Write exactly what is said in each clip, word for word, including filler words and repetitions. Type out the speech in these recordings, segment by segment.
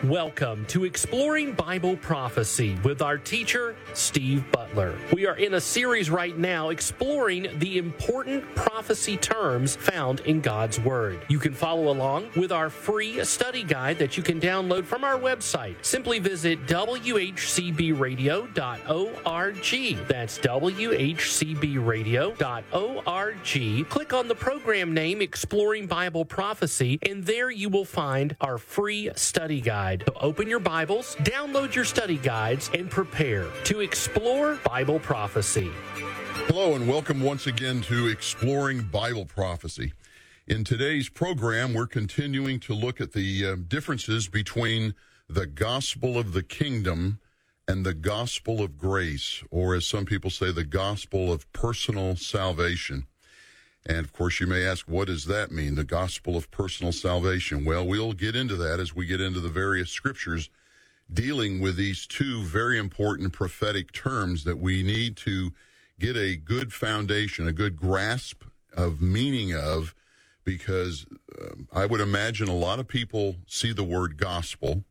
Welcome to Exploring Bible Prophecy with our teacher, Steve Butler. We are in a series right now exploring the important prophecy terms found in God's Word. You can follow along with our free study guide that you can download from our website. Simply visit w h c b radio dot org. That's w h c b radio dot org. Click on the program name Exploring Bible Prophecy, and there you will find our free study guide. So open your Bibles, download your study guides, and prepare to explore Bible prophecy. Hello, and welcome once again to Exploring Bible Prophecy. In today's program, we're continuing to look at the uh, differences between the gospel of the kingdom and the gospel of grace, or as some people say, the gospel of personal salvation. And, of course, you may ask, what does that mean, the gospel of personal salvation? Well, we'll get into that as we get into the various scriptures dealing with these two very important prophetic terms that we need to get a good foundation, a good grasp of meaning of, because uh, I would imagine a lot of people see the word gospel,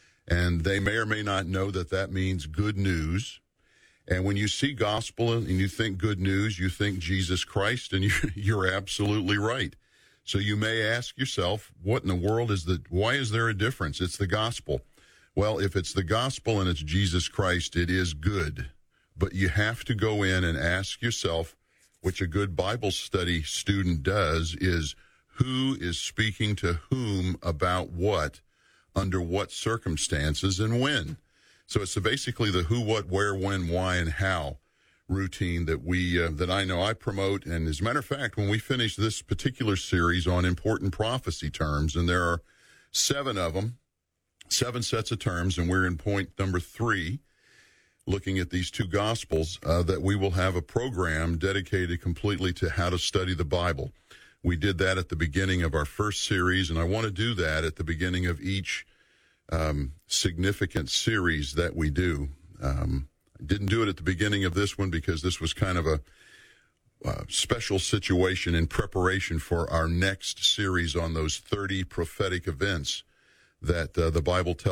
and they may or may not know that that means good news. And when you see gospel and you think good news, you think Jesus Christ, and you, you're absolutely right. So you may ask yourself, what in the world is the, why is there a difference? It's the gospel. Well, if it's the gospel and it's Jesus Christ, it is good. But you have to go in and ask yourself, which a good Bible study student does, is who is speaking to whom about what, under what circumstances, and when. So it's basically the who, what, where, when, why, and how routine that we uh, that I know I promote. And as a matter of fact, when we finish this particular series on important prophecy terms, and there are seven of them, seven sets of terms, and we're in point number three, looking at these two gospels, uh, that we will have a program dedicated completely to how to study the Bible. We did that at the beginning of our first series, and I want to do that at the beginning of each Um, significant series that we do. Um, I didn't do it at the beginning of this one because this was kind of a uh, special situation in preparation for our next series on those thirty prophetic events that uh, the Bible tells